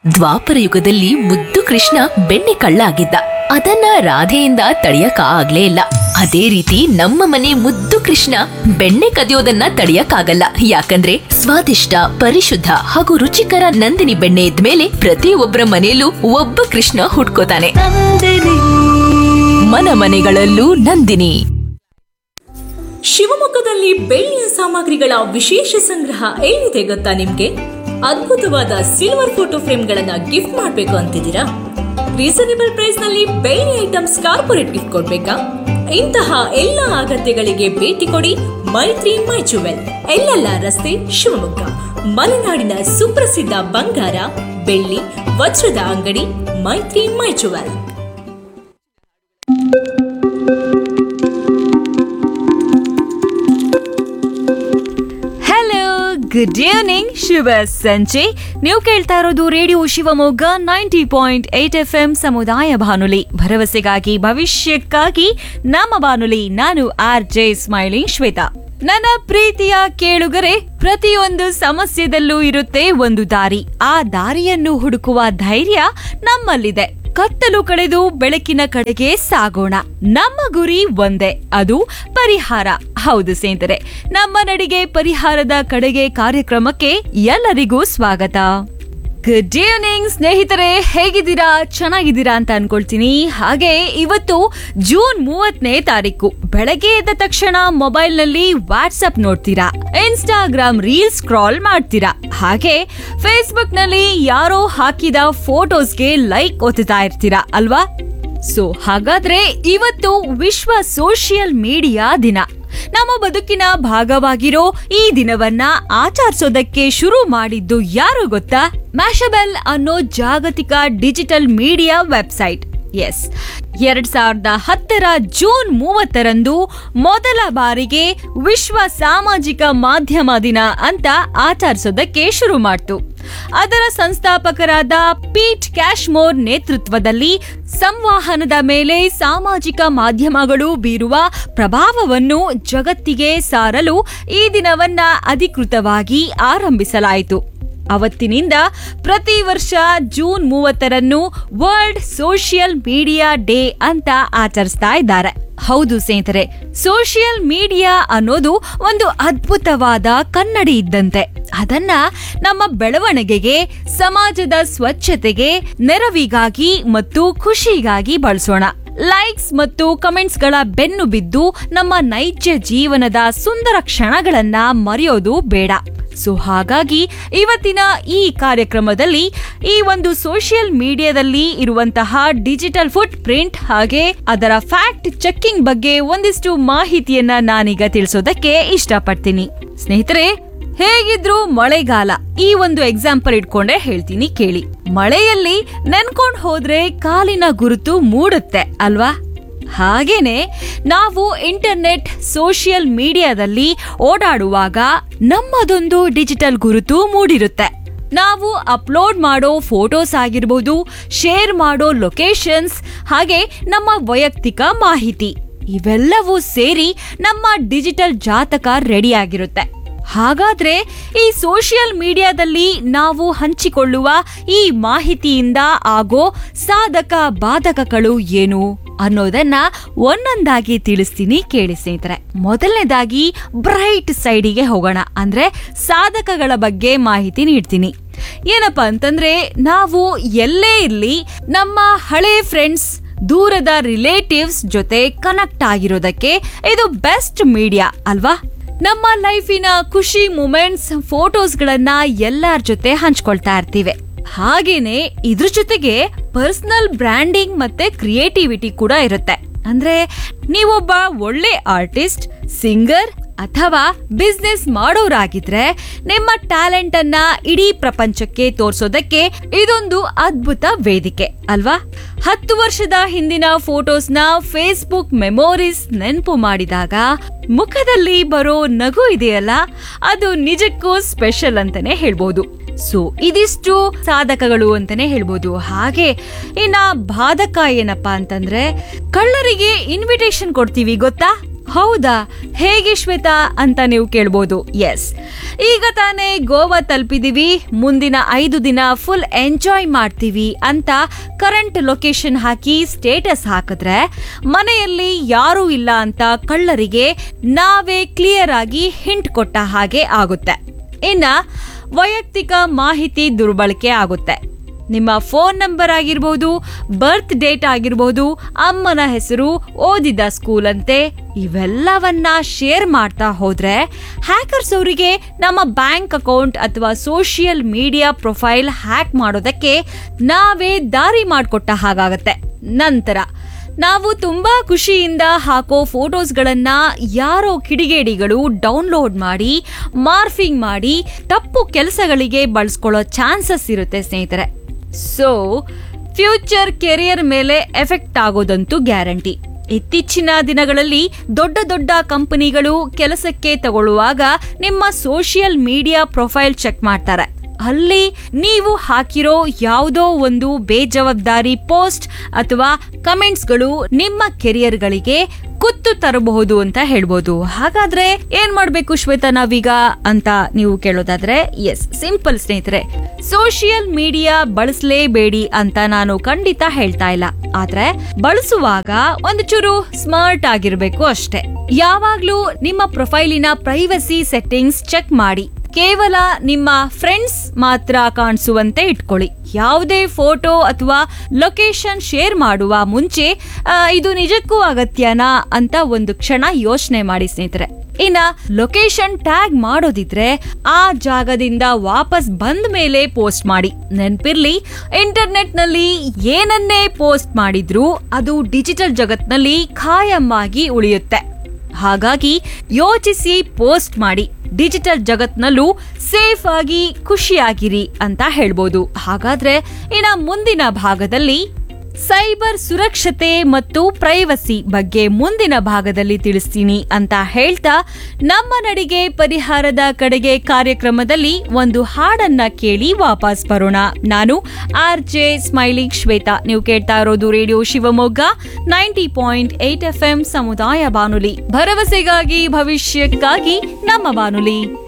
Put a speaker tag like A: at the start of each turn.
A: ದ್ವಾಪರ ಯುಗದಲ್ಲಿ ಮುದ್ದು ಕೃಷ್ಣ ಬೆಣ್ಣೆ ಕಳ್ಳ ಆಗಿದ್ದ. ಅದನ್ನ ರಾಧೆಯಿಂದ ತಡೆಯಕ ಆಗ್ಲೇ ಇಲ್ಲ. ಅದೇ ರೀತಿ ನಮ್ಮ ಮನೆ ಮುದ್ದು ಕೃಷ್ಣ ಬೆಣ್ಣೆ ಕದಿಯೋದನ್ನ ತಡೆಯಕ್ಕಾಗಲ್ಲ. ಯಾಕಂದ್ರೆ ಸ್ವಾದಿಷ್ಟ, ಪರಿಶುದ್ಧ ಹಾಗೂ ರುಚಿಕರ ನಂದಿನಿ ಬೆಣ್ಣೆ ಇದ್ಮೇಲೆ ಪ್ರತಿಯೊಬ್ಬರ ಮನೆಯಲ್ಲೂ ಒಬ್ಬ ಕೃಷ್ಣ ಹುಟ್ಕೋತಾನೆ. ಮನ ಮನೆಗಳಲ್ಲೂ ನಂದಿನಿ.
B: ಶಿವಮೊಗ್ಗದಲ್ಲಿ ಬೆಳ್ಳಿಯ ಸಾಮಗ್ರಿಗಳ ವಿಶೇಷ ಸಂಗ್ರಹ ಎಲ್ಲಿದೆ ಗೊತ್ತಾ ನಿಮ್ಗೆ? ಅದ್ಭುತವಾದ ಸಿಲ್ವರ್ ಫೋಟೋ ಫ್ರೇಮ್ಗಳನ್ನ ಗಿಫ್ಟ್ ಮಾಡ್ಬೇಕು ಅಂತಿದ್ದೀರಾ? ರೀಸನೇಬಲ್ ಪ್ರೈಸ್ ನಲ್ಲಿ ಬೆಳ್ಳಿ ಐಟಮ್ಸ್ ಕಾರ್ಪೊರೇಟ್ ಗಿಫ್ಟ್ ಕೊಡ್ಬೇಕಾ? ಇಂತಹ ಎಲ್ಲ ಅಗತ್ಯಗಳಿಗೆ ಭೇಟಿ ಕೊಡಿ ಮೈತ್ರಿ ಮೈ ಜುವೆಲ್, ಎಲ್ಲೆಲ್ಲ ರಸ್ತೆ, ಶಿವಮೊಗ್ಗ. ಮಲೆನಾಡಿನ ಸುಪ್ರಸಿದ್ಧ ಬಂಗಾರ, ಬೆಳ್ಳಿ, ವಜ್ರದ ಅಂಗಡಿ ಮೈತ್ರಿ ಮೈ ಜುವೆಲ್.
C: ಗುಡ್ ಈವ್ನಿಂಗ್, ಶುಭ ಸಂಜೆ. ನೀವು ಕೇಳ್ತಾ ಇರೋದು ರೇಡಿಯೋ ಶಿವಮೊಗ್ಗ 90.8 FM ಸಮುದಾಯ ಬಾನುಲಿ, ಭರವಸೆಗಾಗಿ ಭವಿಷ್ಯಕ್ಕಾಗಿ ನಮ್ಮ ಬಾನುಲಿ. ನಾನು RJ ಸ್ಮೈಲಿಂಗ್ ಶ್ವೇತಾ. ನನ್ನ ಪ್ರೀತಿಯ ಕೇಳುಗರೆ, ಪ್ರತಿಯೊಂದು ಸಮಸ್ಯೆದಲ್ಲೂ ಇರುತ್ತೆ ಒಂದು ದಾರಿ. ಆ ದಾರಿಯನ್ನು ಹುಡುಕುವ ಧೈರ್ಯ ನಮ್ಮಲ್ಲಿದೆ. ಕತ್ತಲು ಕಳೆದು ಬೆಳಕಿನ ಕಡೆಗೆ ಸಾಗೋಣ. ನಮ್ಮ ಗುರಿ ಒಂದೇ, ಅದು ಪರಿಹಾರ. ಹೌದು ಸ್ನೇಹಿತರೆ, ನಮ್ಮ ನಡಿಗೆ ಪರಿಹಾರದ ಕಡೆಗೆ ಕಾರ್ಯಕ್ರಮಕ್ಕೆ ಎಲ್ಲರಿಗೂ ಸ್ವಾಗತ. ಗುಡ್ ಈವ್ನಿಂಗ್ ಸ್ನೇಹಿತರೆ, ಹೇಗಿದ್ದೀರಾ? ಚೆನ್ನಾಗಿದ್ದೀರಾ ಅಂತ ಅನ್ಕೊಳ್ತೀನಿ. ಹಾಗೆ ಇವತ್ತು ಜೂನ್ 30ನೇ ತಾರೀಕು. ಬೆಳಗ್ಗೆ ಎದ್ದ ತಕ್ಷಣ ಮೊಬೈಲ್ ನಲ್ಲಿ ವಾಟ್ಸ್ಆಪ್ ನೋಡ್ತೀರಾ, ಇನ್ಸ್ಟಾಗ್ರಾಮ್ ರೀಲ್ಸ್ ಸ್ಕ್ರಾಲ್ ಮಾಡ್ತೀರಾ, ಹಾಗೆ ಫೇಸ್ಬುಕ್ ನಲ್ಲಿ ಯಾರೋ ಹಾಕಿದ ಫೋಟೋಸ್ಗೆ ಲೈಕ್ ಒತ್ತುತ್ತಾ ಇರ್ತೀರಾ ಅಲ್ವಾ? ಸೊ ಹಾಗಾದ್ರೆ ಇವತ್ತು ವಿಶ್ವ ಸೋಷಿಯಲ್ ಮೀಡಿಯಾ ದಿನ. ನಮ್ಮ ಬದುಕಿನ ಭಾಗವಾಗಿರೋ ಈ ದಿನವನ್ನ ಆಚರಿಸೋದಕ್ಕೆ ಶುರು ಮಾಡಿದ್ದು ಯಾರು ಗೊತ್ತಾ? ಮ್ಯಾಶಬೆಲ್ ಅನ್ನೋ ಜಾಗತಿಕ digital media website. S, 2010 June 30ರಂದು ಮೊದಲ ಬಾರಿಗೆ ವಿಶ್ವ ಸಾಮಾಜಿಕ ಮಾಧ್ಯಮ ದಿನ ಅಂತ ಆಚರಿಸೋದಕ್ಕೆ ಶುರು ಮಾಡ್ತು. ಅದರ ಸಂಸ್ಥಾಪಕರಾದ ಪೀಟ್ ಕ್ಯಾಶ್ಮೋರ್ ನೇತೃತ್ವದಲ್ಲಿ ಸಂವಹನದ ಮೇಲೆ ಸಾಮಾಜಿಕ ಮಾಧ್ಯಮಗಳು ಬೀರುವ ಪ್ರಭಾವವನ್ನು ಜಗತ್ತಿಗೆ ಸಾರಲು ಈ ದಿನವನ್ನ ಅಧಿಕೃತವಾಗಿ ಆರಂಭಿಸಲಾಯಿತು. ಅವತ್ತಿನಿಂದ ಪ್ರತಿ ವರ್ಷ June 30ರಂದು world social media day ಅಂತ ಆಚರಿಸ್ತಾ ಇದ್ದಾರೆ. ಹೌದು ಸ್ನೇಹಿತರೆ, ಸೋಷಿಯಲ್ ಮೀಡಿಯಾ ಅನ್ನೋದು ಒಂದು ಅದ್ಭುತವಾದ ಕನ್ನಡಿ ಇದ್ದಂತೆ. ಅದನ್ನ ನಮ್ಮ ಬೆಳವಣಿಗೆಗೆ, ಸಮಾಜದ ಸ್ವಚ್ಛತೆಗೆ, ನೆರವಿಗಾಗಿ ಮತ್ತು ಖುಷಿಗಾಗಿ ಬಳಸೋಣ. ಲೈಕ್ಸ್ ಮತ್ತು ಕಮೆಂಟ್ಸ್ ಗಳ ಬೆನ್ನು ಬಿದ್ದು ನಮ್ಮ ನೈಜ ಜೀವನದ ಸುಂದರ ಕ್ಷಣಗಳನ್ನ ಮರೆಯೋದು ಬೇಡ. ಸೊ ಹಾಗಾಗಿ ಇವತ್ತಿನ ಈ ಕಾರ್ಯಕ್ರಮದಲ್ಲಿ ಈ ಒಂದು ಸೋಷಿಯಲ್ ಮೀಡಿಯಾದಲ್ಲಿ ಇರುವಂತಹ ಡಿಜಿಟಲ್ ಫುಟ್ ಪ್ರಿಂಟ್ ಹಾಗೆ ಅದರ ಫ್ಯಾಕ್ಟ್ ಚೆಕಿಂಗ್ ಬಗ್ಗೆ ಒಂದಿಷ್ಟು ಮಾಹಿತಿಯನ್ನ ನಾನೀಗ ತಿಳಿಸೋದಕ್ಕೆ ಇಷ್ಟಪಡ್ತೀನಿ. ಸ್ನೇಹಿತರೆ, ಹೇಗಿದ್ರು ಮಳೆಗಾಲ, ಈ ಒಂದು ಎಕ್ಸಾಂಪಲ್ ಇಟ್ಕೊಂಡೆ ಹೇಳ್ತೀನಿ ಕೇಳಿ. ಮಳೆಯಲ್ಲಿ ನೆನ್ಕೊಂಡ್ ಹೋದ್ರೆ ಕಾಲಿನ ಗುರುತು ಮೂಡುತ್ತೆ ಅಲ್ವಾ? ಹಾಗೇನೆ ನಾವು ಇಂಟರ್ನೆಟ್, ಸೋಷಿಯಲ್ ಮೀಡಿಯಾದಲ್ಲಿ ಓಡಾಡುವಾಗ ನಮ್ಮದೊಂದು ಡಿಜಿಟಲ್ ಗುರುತು ಮೂಡಿರುತ್ತೆ. ನಾವು ಅಪ್ಲೋಡ್ ಮಾಡೋ ಫೋಟೋಸ್ ಆಗಿರ್ಬೋದು, ಶೇರ್ ಮಾಡೋ ಲೊಕೇಶನ್ಸ್, ಹಾಗೆ ನಮ್ಮ ವೈಯಕ್ತಿಕ ಮಾಹಿತಿ, ಇವೆಲ್ಲವೂ ಸೇರಿ ನಮ್ಮ ಡಿಜಿಟಲ್ ಜಾತಕ ರೆಡಿ ಆಗಿರುತ್ತೆ. ಹಾಗಾದ್ರೆ ಈ ಸೋಷಿಯಲ್ ಮೀಡಿಯಾದಲ್ಲಿ ನಾವು ಹಂಚಿಕೊಳ್ಳುವ ಈ ಮಾಹಿತಿಯಿಂದ ಆಗೋ ಸಾಧಕ ಬಾಧಕಗಳು ಏನು ಅನ್ನೋದನ್ನ ಒಂದೊಂದಾಗಿ ತಿಳಿಸ್ತೀನಿ ಕೇಳಿ ಸ್ನೇಹಿತರೆ. ಮೊದಲನೇದಾಗಿ ಬ್ರೈಟ್ ಸೈಡಿಗೆ ಹೋಗೋಣ. ಅಂದ್ರೆ ಸಾಧಕಗಳ ಬಗ್ಗೆ ಮಾಹಿತಿ ನೀಡ್ತೀನಿ. ಏನಪ್ಪಾ ಅಂತಂದ್ರೆ, ನಾವು ಎಲ್ಲೇ ಇರ್ಲಿ ನಮ್ಮ ಹಳೆ ಫ್ರೆಂಡ್ಸ್, ದೂರದ ರಿಲೇಟಿವ್ಸ್ ಜೊತೆ ಕನೆಕ್ಟ್ ಆಗಿರೋದಕ್ಕೆ ಇದು ಬೆಸ್ಟ್ ಮೀಡಿಯಾ ಅಲ್ವಾ? ನಮ್ಮ ಲೈಫಿನ ಖುಷಿ ಮೂಮೆಂಟ್ಸ್, ಫೋಟೋಸ್ಗಳನ್ನ ಎಲ್ಲರ ಜೊತೆ ಹಂಚ್ಕೊಳ್ತಾ ಇರ್ತೀವಿ. ಹಾಗೇನೆ ಇದ್ರ ಜೊತೆಗೆ ಪರ್ಸನಲ್ ಬ್ರ್ಯಾಂಡಿಂಗ್ ಮತ್ತೆ ಕ್ರಿಯೇಟಿವಿಟಿ ಕೂಡ ಇರುತ್ತೆ. ಅಂದ್ರೆ ನೀವೊಬ್ಬ ಒಳ್ಳೆ ಆರ್ಟಿಸ್ಟ್, ಸಿಂಗರ್ ಅಥವಾ ಬಿಸ್ನೆಸ್ ಮಾಡೋರಾಗಿದ್ರೆ ನಿಮ್ಮ ಟ್ಯಾಲೆಂಟ್ ಅನ್ನ ಇಡೀ ಪ್ರಪಂಚಕ್ಕೆ ತೋರ್ಸೋದಕ್ಕೆ ಇದೊಂದು ಅದ್ಭುತ ವೇದಿಕೆ ಅಲ್ವಾ? 10 ವರ್ಷದ ಹಿಂದಿನ ಫೋಟೋಸ್ನ ಫೇಸ್ಬುಕ್ ಮೆಮೊರೀಸ್ ನೆನಪು ಮಾಡಿದಾಗ ಮುಖದಲ್ಲಿ ಬರೋ ನಗು ಇದೆಯಲ್ಲ, ಅದು ನಿಜಕ್ಕೂ ಸ್ಪೆಷಲ್ ಅಂತಾನೆ ಹೇಳ್ಬೋದು. ಸೊ ಇದಿಷ್ಟು ಸಾಧಕಗಳು ಅಂತಾನೆ ಹೇಳ್ಬೋದು. ಹಾಗೆ ಇನ್ನ ಬಾಧಕ ಏನಪ್ಪಾ ಅಂತಂದ್ರೆ, ಕಳ್ಳರಿಗೆ ಇನ್ವಿಟೇಷನ್ ಕೊಡ್ತೀವಿ ಗೊತ್ತಾ? ಹೌದಾ, ಹೇಗೆ ಶ್ವೇತಾ ಅಂತ ನೀವು ಕೇಳ್ಬೋದು. ಎಸ್, ಈಗ ತಾನೇ ಗೋವಾ ತಲುಪಿದೀವಿ, ಮುಂದಿನ 5 ದಿನ ಫುಲ್ ಎಂಜಾಯ್ ಮಾಡ್ತೀವಿ ಅಂತ ಕರೆಂಟ್ ಲೊಕೇಶನ್ ಹಾಕಿ ಸ್ಟೇಟಸ್ ಹಾಕಿದ್ರೆ ಮನೆಯಲ್ಲಿ ಯಾರೂ ಇಲ್ಲ ಅಂತ ಕಳ್ಳರಿಗೆ ನಾವೇ ಕ್ಲಿಯರ್ ಆಗಿ ಹಿಂಟ್ ಕೊಟ್ಟ ಹಾಗೆ ಆಗುತ್ತೆ. ಇನ್ನ ವೈಯಕ್ತಿಕ ಮಾಹಿತಿ ದುರ್ಬಳಕೆ ಆಗುತ್ತೆ. ನಿಮ್ಮ ಫೋನ್ ನಂಬರ್ ಆಗಿರ್ಬೋದು, ಬರ್ತ್ ಡೇಟ್ ಆಗಿರ್ಬೋದು, ಅಮ್ಮನ ಹೆಸರು, ಓದಿದ ಸ್ಕೂಲ್ ಅಂತೆ ಇವೆಲ್ಲವನ್ನ ಶೇರ್ ಮಾಡ್ತಾ ಹೋದ್ರೆ ಹ್ಯಾಕರ್ಸ್ ಅವರಿಗೆ ನಮ್ಮ ಬ್ಯಾಂಕ್ ಅಕೌಂಟ್ ಅಥವಾ ಸೋಷಿಯಲ್ ಮೀಡಿಯಾ ಪ್ರೊಫೈಲ್ ಹ್ಯಾಕ್ ಮಾಡೋದಕ್ಕೆ ನಾವೇ ದಾರಿ ಮಾಡಿಕೊಟ್ಟ ಹಾಗಾಗತ್ತೆ. ನಂತರ ನಾವು ತುಂಬಾ ಖುಷಿಯಿಂದ ಹಾಕೋ ಫೋಟೋಸ್ಗಳನ್ನ ಯಾರೋ ಕಿಡಿಗೇಡಿಗಳು ಡೌನ್ಲೋಡ್ ಮಾಡಿ ಮಾರ್ಫಿಂಗ್ ಮಾಡಿ ತಪ್ಪು ಕೆಲಸಗಳಿಗೆ ಬಳಸ್ಕೊಳ್ಳೋ ಚಾನ್ಸಸ್ ಇರುತ್ತೆ ಸ್ನೇಹಿತರೆ. ಸೊ ಫ್ಯೂಚರ್ ಕೆರಿಯರ್ ಮೇಲೆ ಎಫೆಕ್ಟ್ ಆಗೋದಂತೂ ಗ್ಯಾರಂಟಿ. ಇತ್ತೀಚಿನ ದಿನಗಳಲ್ಲಿ ದೊಡ್ಡ ದೊಡ್ಡ ಕಂಪನಿಗಳು ಕೆಲಸಕ್ಕೆ ತಗೊಳ್ಳುವಾಗ ನಿಮ್ಮ ಸೋಷಿಯಲ್ ಮೀಡಿಯಾ ಪ್ರೊಫೈಲ್ ಚೆಕ್ ಮಾಡ್ತಾರೆ. ಅಲ್ಲಿ ನೀವು ಹಾಕಿರೋ ಯಾವುದೋ ಒಂದು ಬೇಜವಾಬ್ದಾರಿ ಪೋಸ್ಟ್ ಅಥವಾ ಕಮೆಂಟ್ಸ್ಗಳು ನಿಮ್ಮ ಕೆರಿಯರ್ಗಳಿಗೆ ಕುತ್ತು ತರಬಹುದು ಅಂತ ಹೇಳ್ಬೋದು. ಹಾಗಾದ್ರೆ ಏನ್ ಮಾಡ್ಬೇಕು ಶ್ವೇತಾ ನಾವೀಗ ಅಂತ ನೀವು ಕೇಳೋದಾದ್ರೆ, ಎಸ್, ಸಿಂಪಲ್ ಸ್ನೇಹಿತರೆ, ಸೋಷಿಯಲ್ ಮೀಡಿಯಾ ಬಳಸಲೇಬೇಡಿ ಅಂತ ನಾನು ಖಂಡಿತ ಹೇಳ್ತಾ ಇಲ್ಲ. ಆದ್ರೆ ಬಳಸುವಾಗ ಒಂದು ಚೂರು ಸ್ಮಾರ್ಟ್ ಆಗಿರ್ಬೇಕು ಅಷ್ಟೇ. ಯಾವಾಗ್ಲೂ ನಿಮ್ಮ ಪ್ರೊಫೈಲಿನ ಪ್ರೈವಸಿ ಸೆಟ್ಟಿಂಗ್ಸ್ ಚೆಕ್ ಮಾಡಿ. ಕೇವಲ ನಿಮ್ಮ ಫ್ರೆಂಡ್ಸ್ ಮಾತ್ರ ಕಾಣಿಸುವಂತೆ ಇಟ್ಕೊಳ್ಳಿ. ಯಾವುದೇ ಫೋಟೋ ಅಥವಾ ಲೊಕೇಶನ್ ಶೇರ್ ಮಾಡುವ ಮುಂಚೆ ಇದು ನಿಜಕ್ಕೂ ಅಗತ್ಯನಾ ಅಂತ ಒಂದು ಕ್ಷಣ ಯೋಚನೆ ಮಾಡಿ ಸ್ನೇಹಿತರೆ. ಇನ್ನ ಲೊಕೇಶನ್ ಟ್ಯಾಗ್ ಮಾಡೋದಿದ್ರೆ ಆ ಜಾಗದಿಂದ ವಾಪಸ್ ಬಂದ ಮೇಲೆ ಪೋಸ್ಟ್ ಮಾಡಿ. ನೆನ್ಪಿರ್ಲಿ, ಇಂಟರ್ನೆಟ್ ನಲ್ಲಿ ಏನನ್ನೇ ಪೋಸ್ಟ್ ಮಾಡಿದ್ರೂ ಅದು ಡಿಜಿಟಲ್ ಜಗತ್ನಲ್ಲಿ ಖಾಯಂ ಆಗಿ ಉಳಿಯುತ್ತೆ. ಹಾಗಾಗಿ ಯೋಚಿಸಿ ಪೋಸ್ಟ್ ಮಾಡಿ. ಡಿಜಿಟಲ್ ಜಗತ್ನಲ್ಲೂ ಸೇಫ್ ಆಗಿ ಖುಷಿಯಾಗಿರಿ ಅಂತ ಹೇಳ್ಬೋದು. ಹಾಗಾದ್ರೆ ಇನ್ನ ಮುಂದಿನ ಭಾಗದಲ್ಲಿ ಸೈಬರ್ ಸುರಕ್ಷತೆ ಮತ್ತು ಪ್ರೈವಸಿ ಬಗ್ಗೆ ಮುಂದಿನ ಭಾಗದಲ್ಲಿ ತಿಳಿಸ್ತೀನಿ ಅಂತ ಹೇಳ್ತಾ ನಮ್ಮ ನಡಿಗೆ ಪರಿಹಾರದ ಕಡೆಗೆ ಕಾರ್ಯಕ್ರಮದಲ್ಲಿ ಒಂದು ಹಾಡನ್ನ ಕೇಳಿ ವಾಪಸ್ ಬರೋಣ. ನಾನು RJ ಸ್ಮೈಲಿಂಗ್ ಶ್ವೇತಾ. ನೀವು ಕೇಳ್ತಾ ಇರೋದು ರೇಡಿಯೋ ಶಿವಮೊಗ್ಗ 90.8 FM ಸಮುದಾಯ ಬಾನುಲಿ, ಭರವಸೆಗಾಗಿ ಭವಿಷ್ಯಕ್ಕಾಗಿ ನಮ್ಮ ಬಾನುಲಿ.